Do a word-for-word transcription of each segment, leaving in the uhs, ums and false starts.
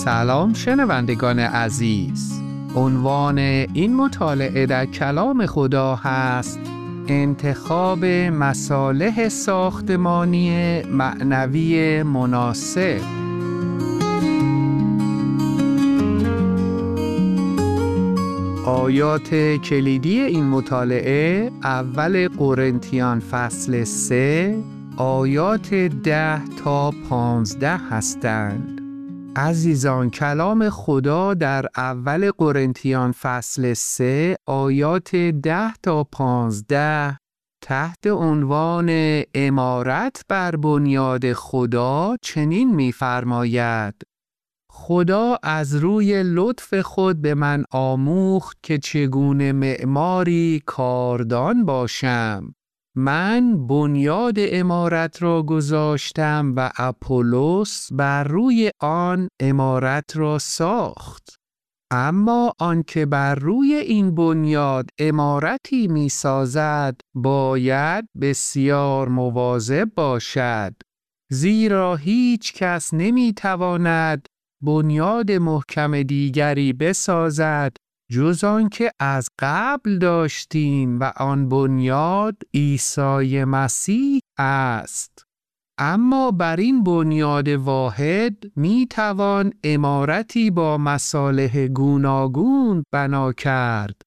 سلام شنوندگان عزیز. عنوان این مطالعه در کلام خدا هست انتخاب مصالح ساختمانی معنوی مناسب. آیات کلیدی این مطالعه اول قرنتیان فصل سه آیات ده تا پانزده هستند. عزیزان، کلام خدا در اول قرنتیان فصل سه آیات ده تا پانزده تحت عنوان عمارت بر بنیاد خدا چنین می‌فرماید: خدا از روی لطف خود به من آموخت که چگونه معماری کاردان باشم. من بنیاد عمارت را گذاشتم و اپولوس بر روی آن عمارت را ساخت. اما آنکه بر روی این بنیاد عمارتی می سازد باید بسیار مواظب باشد، زیرا هیچ کس نمی تواند بنیاد محکم دیگری بسازد جز آنکه از قبل داشتیم و آن بنیاد عیسی مسیح است. اما بر این بنیاد واحد می توان عمارتی با مصالح گوناگون بنا کرد.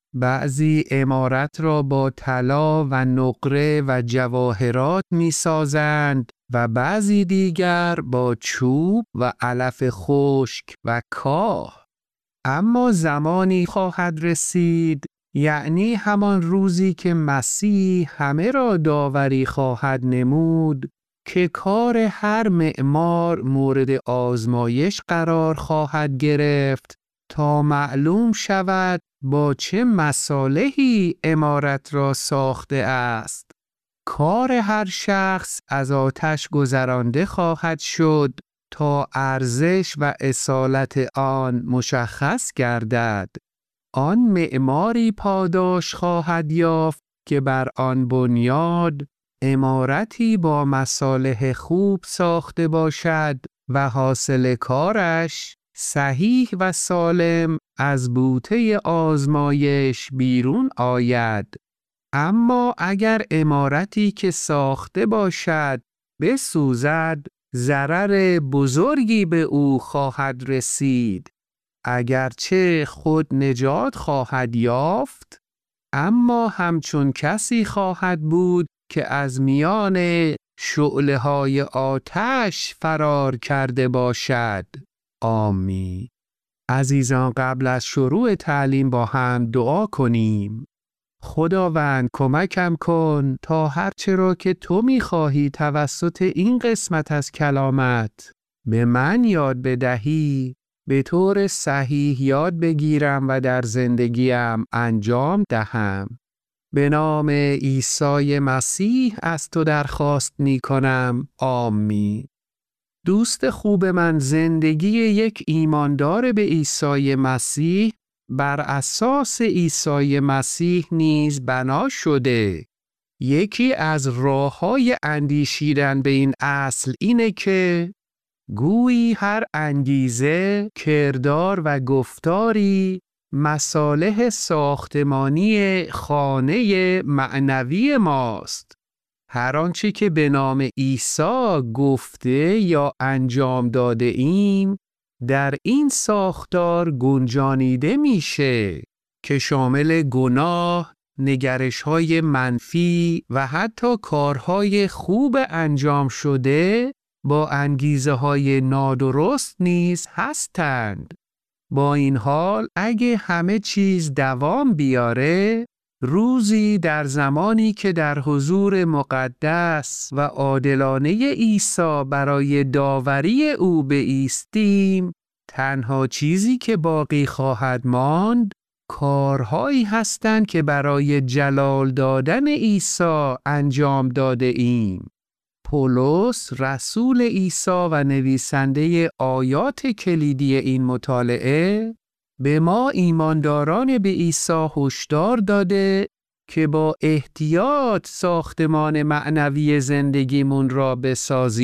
بعضی عمارت را با طلا و نقره و جواهرات می سازند و بعضی دیگر با چوب و علف خشک و کاه. اما زمانی خواهد رسید، یعنی همان روزی که مسیح همه را داوری خواهد نمود، که کار هر معمار مورد آزمایش قرار خواهد گرفت تا معلوم شود با چه مصالحی عمارت را ساخته است. کار هر شخص از آتش گذرانده خواهد شد تا ارزش و اصالت آن مشخص گردد. آن معماری پاداش خواهد یافت که بر آن بنیاد عمارتی با مصالح خوب ساخته باشد و حاصل کارش صحیح و سالم از بوته آزمایش بیرون آید. اما اگر عمارتی که ساخته باشد بسوزد، ضرر بزرگی به او خواهد رسید. اگرچه خود نجات خواهد یافت، اما همچون کسی خواهد بود که از میان شعله‌های آتش فرار کرده باشد. آمین. عزیزان، قبل از شروع تعلیم با هم دعا کنیم. خداوند، کمکم کن تا هرچه را که تو می‌خواهی توسط این قسمت از کلامت به من یاد بدهی به طور صحیح یاد بگیرم و در زندگیم انجام دهم. به نام عیسی مسیح از تو درخواست می‌کنم. آمین. دوست خوب من، زندگی یک ایماندار به عیسی مسیح بر اساس عیسی مسیح نیز بنا شده. یکی از راه‌های اندیشیدن به این اصل اینه که گویی هر انگیزه، کردار و گفتاری مصالح ساختمانی خانه معنوی ماست. هر آنچه که به نام عیسی گفته یا انجام داده ایم در این ساختار گنجانیده میشه که شامل گناه، نگرش‌های منفی و حتی کارهای خوب انجام شده با انگیزه‌های نادرست نیز هستند. با این حال اگه همه چیز دوام بیاره، روزی در زمانی که در حضور مقدس و عادلانه عیسی برای داوری او بایستیم، تنها چیزی که باقی خواهد ماند کارهایی هستند که برای جلال دادن عیسی انجام داده ایم. پولس رسول عیسی و نویسنده آیات کلیدی این مطالعه به ما ایمانداران به عیسی هشدار داده که با احتیاط ساختمان معنوی زندگیمون را بسازیم.